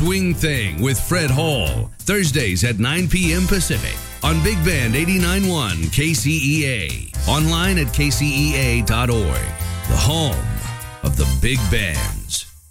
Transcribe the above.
Swing Thing with Fred Hall. Thursdays at 9 p.m. Pacific on Big Band 89.1 KCEA. Online at kcea.org. The home of the Big Band.